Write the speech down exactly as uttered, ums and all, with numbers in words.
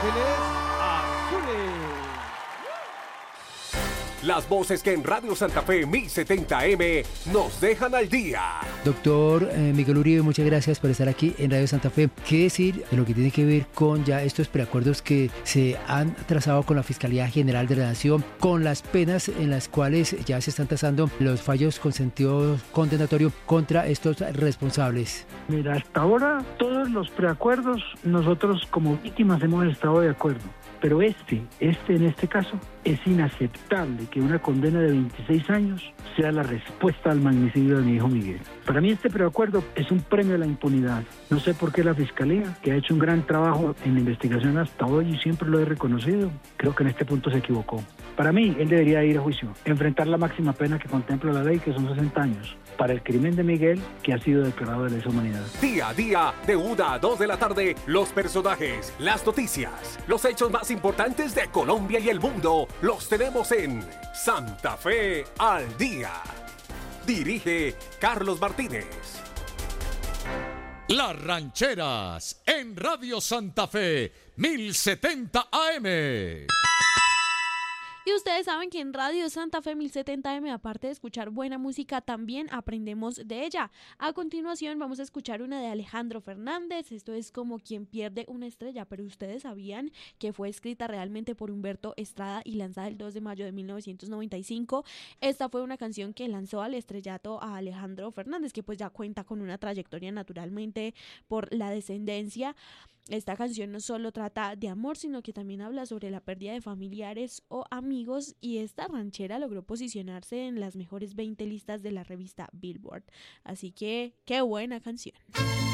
Ángeles Azules. Las voces que en Radio Santa Fe mil setenta M nos dejan al día. Doctor eh, Miguel Uribe, muchas gracias por estar aquí en Radio Santa Fe. ¿Qué decir de lo que tiene que ver con ya estos preacuerdos que se han trazado con la Fiscalía General de la Nación, con las penas en las cuales ya se están trazando los fallos con sentido condenatorio contra estos responsables? Mira, hasta ahora todos los preacuerdos nosotros como víctimas hemos estado de acuerdo. Pero este, este en este caso, es inaceptable que una condena de veintiséis años sea la respuesta al magnicidio de mi hijo Miguel. Para mí este preacuerdo es un premio a la impunidad. No sé por qué la Fiscalía, que ha hecho un gran trabajo en la investigación hasta hoy y siempre lo he reconocido, creo que en este punto se equivocó. Para mí, él debería ir a juicio, enfrentar la máxima pena que contempla la ley, que son sesenta años, para el crimen de Miguel, que ha sido declarado de lesa humanidad. Día a día, de una a dos de la tarde, los personajes, las noticias, los hechos más importantes de Colombia y el mundo, los tenemos en Santa Fe al Día. Dirige Carlos Martínez. Las Rancheras, en Radio Santa Fe, mil setenta A M. Y ustedes saben que en Radio Santa Fe mil setenta M, aparte de escuchar buena música, también aprendemos de ella. A continuación vamos a escuchar una de Alejandro Fernández. Esto es Como quien pierde una estrella, pero ustedes sabían que fue escrita realmente por Humberto Estrada y lanzada el dos de mayo de mil novecientos noventa y cinco. Esta fue una canción que lanzó al estrellato a Alejandro Fernández, que pues ya cuenta con una trayectoria naturalmente por la descendencia. Esta canción no solo trata de amor, sino que también habla sobre la pérdida de familiares o amigos, y esta ranchera logró posicionarse en las mejores veinte listas de la revista Billboard. Así que, qué buena canción.